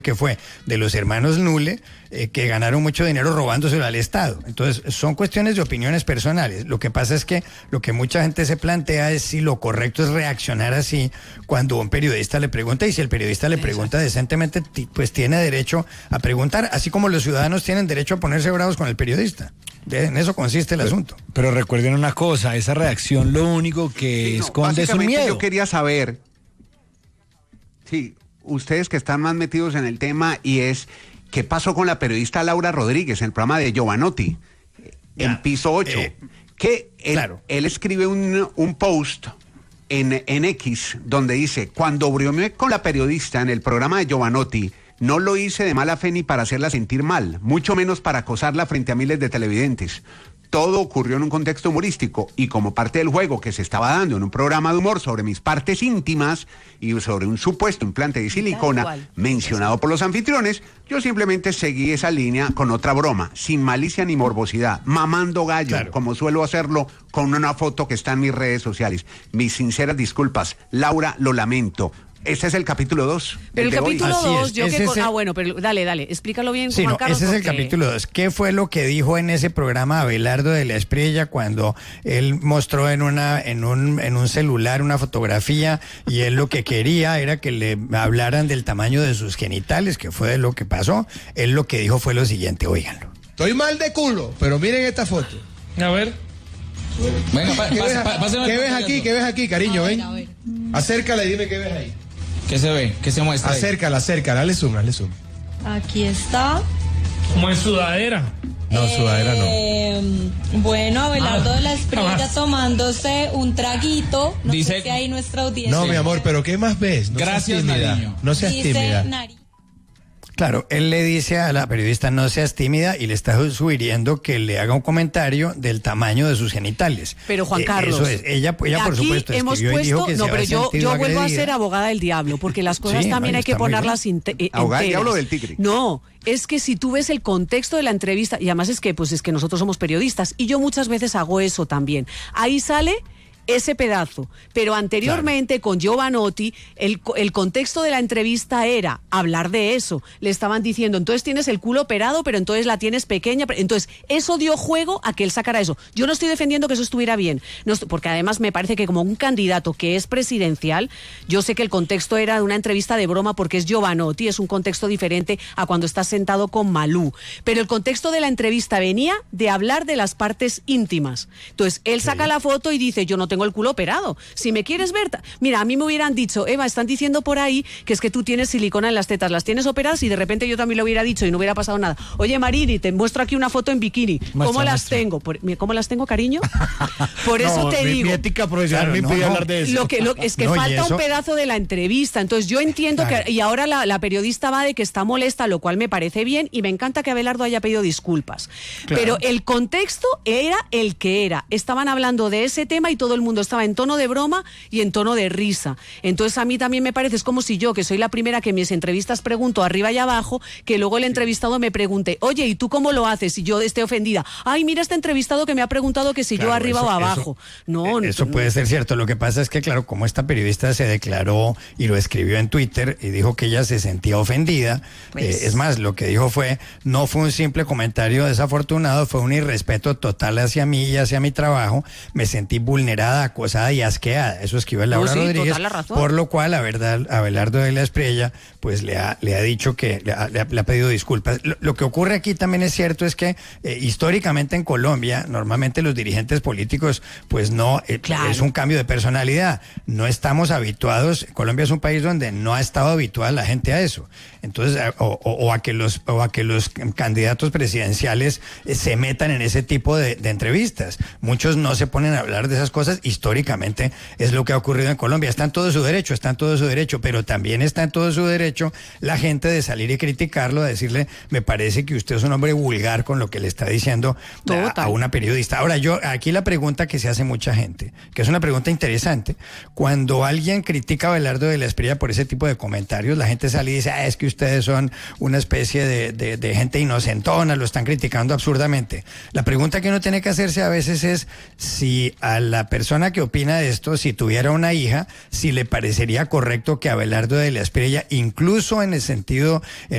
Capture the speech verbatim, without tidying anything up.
que fue de los hermanos Nule, eh, que ganaron mucho dinero robándoselo al Estado. Entonces, son cuestiones de opiniones personales. Lo que pasa es que lo que mucha gente se plantea es si lo correcto es reaccionar así cuando un periodista le pregunta, y si el periodista le pregunta decentemente, pues tiene derecho a preguntar, así como los ciudadanos tienen derecho a ponerse bravos con el periodista. De, en eso consiste el pero, asunto. Pero recuerden una cosa, esa reacción lo único que sí, no, esconde su miedo. Yo quería saber, sí, ustedes que están más metidos en el tema, y es, ¿qué pasó con la periodista Laura Rodríguez en el programa de Giovanotti, ya, en Piso ocho? Eh, que él, claro. él escribe un, un post en, en X donde dice, cuando bromeé con la periodista en el programa de Giovanotti, no lo hice de mala fe ni para hacerla sentir mal, mucho menos para acosarla frente a miles de televidentes. Todo ocurrió en un contexto humorístico y como parte del juego que se estaba dando en un programa de humor sobre mis partes íntimas y sobre un supuesto implante de silicona mencionado por los anfitriones, yo simplemente seguí esa línea con otra broma, sin malicia ni morbosidad, mamando gallo, claro, como suelo hacerlo con una foto que está en mis redes sociales. Mis sinceras disculpas, Laura, lo lamento. Este es el capítulo dos. Pero el, el capítulo dos, yo que... Con... el... Ah, bueno, pero dale, dale, explícalo bien, sí, Juan no, Carlos. Ese es porque... el capítulo dos. ¿Qué fue lo que dijo en ese programa Abelardo de la Espriella cuando él mostró en una en un en un celular una fotografía y él lo que quería era que le hablaran del tamaño de sus genitales, que fue lo que pasó? Él lo que dijo fue lo siguiente, óiganlo. Estoy mal de culo, pero miren esta foto. A ver. Venga, pa, ¿Qué, pa, ves, pa, pa, ¿qué ves aquí? ¿Qué ves aquí, cariño? Ven. A ver. Acércala y dime qué ves ahí. ¿Qué se ve? ¿Qué se muestra? Acércala, ahí? acércala, dale zoom, dale zoom. Aquí está. Como en sudadera. No, eh, sudadera no. Bueno, Abelardo ah, de la Espriella tomándose un traguito. No Dice, sé si hay nuestra audiencia. No, mi amor, pero ¿qué más ves? No Gracias, Nariño. No seas Dice tímida. Nari. Claro, él le dice a la periodista no seas tímida y le está sugiriendo que le haga un comentario del tamaño de sus genitales. Pero Juan Carlos, eh, eso es. Ella, ella por supuesto hemos escribió puesto, y dijo que no, se pero yo, yo vuelvo agredida. a ser abogada del diablo, porque las cosas sí, también no, hay que ponerlas inte- enteras. Abogada del diablo del tigre. No, es que si tú ves el contexto de la entrevista, y además es que pues es que nosotros somos periodistas y yo muchas veces hago eso también. Ahí sale ese pedazo, pero anteriormente claro. con Giovanotti el, el contexto de la entrevista era hablar de eso, le estaban diciendo entonces tienes el culo operado pero entonces la tienes pequeña, entonces eso dio juego a que él sacara eso. Yo no estoy defendiendo que eso estuviera bien, no, porque además me parece que como un candidato que es presidencial, yo sé que el contexto era de una entrevista de broma porque es Giovanotti, es un contexto diferente a cuando estás sentado con Malú, pero el contexto de la entrevista venía de hablar de las partes íntimas, entonces él saca sí. la foto y dice yo no tengo el culo operado. Si me quieres ver, mira, a mí me hubieran dicho, Eva, están diciendo por ahí que es que tú tienes silicona en las tetas, las tienes operadas, y de repente yo también lo hubiera dicho y no hubiera pasado nada. Oye, Marini, te muestro aquí una foto en bikini. Muestra, ¿Cómo las muestra. tengo? Por, ¿Cómo las tengo, cariño? Por eso no, te mi, digo. Mi ética profesional claro, me impide no, hablar de eso. Lo que, lo, es que no, falta un pedazo de la entrevista. Entonces yo entiendo claro. que, y ahora la, la periodista va de que está molesta, lo cual me parece bien, y me encanta que Abelardo haya pedido disculpas. Claro. Pero el contexto era el que era. Estaban hablando de ese tema y todo el mundo estaba en tono de broma y en tono de risa. Entonces a mí también me parece, es como si yo, que soy la primera que en mis entrevistas pregunto arriba y abajo, que luego el entrevistado me pregunte, oye, ¿y tú cómo lo haces? Y yo esté ofendida. Ay, mira este entrevistado que me ha preguntado que si claro, yo arriba eso, o abajo. Eso, no, eso no, puede ser cierto. Lo que pasa es que, claro, como esta periodista se declaró y lo escribió en Twitter y dijo que ella se sentía ofendida, pues... eh, es más, lo que dijo fue, no fue un simple comentario desafortunado, fue un irrespeto total hacia mí y hacia mi trabajo. Me sentí vulnerada, acosada y asqueada. Eso escribió Laura no, sí, Rodríguez, por lo cual a verdad, Abelardo de la Espriella pues le ha, le ha dicho que le ha, le ha, le ha pedido disculpas. Lo, lo que ocurre aquí también es cierto, es que eh, históricamente en Colombia, normalmente los dirigentes políticos pues no, eh, claro. es un cambio de personalidad. No estamos habituados, Colombia es un país donde no ha estado habituada la gente a eso. Entonces, o, o, o a que los o a que los candidatos presidenciales eh, se metan en ese tipo de, de entrevistas. Muchos no se ponen a hablar de esas cosas. Históricamente es lo que ha ocurrido en Colombia. Está en todo su derecho, está en todo su derecho, pero también está en todo su derecho la gente de salir y criticarlo, de decirle, me parece que usted es un hombre vulgar con lo que le está diciendo a, a una periodista. Ahora, yo, aquí la pregunta que se hace mucha gente, que es una pregunta interesante, cuando alguien critica a Abelardo de la Espriella por ese tipo de comentarios, la gente sale y dice, ah, es que ustedes son una especie de, de, de gente inocentona, lo están criticando absurdamente. La pregunta que uno tiene que hacerse a veces es si a la persona persona que opina de esto, si tuviera una hija, si le parecería correcto que Abelardo de la Espriella, incluso en el sentido...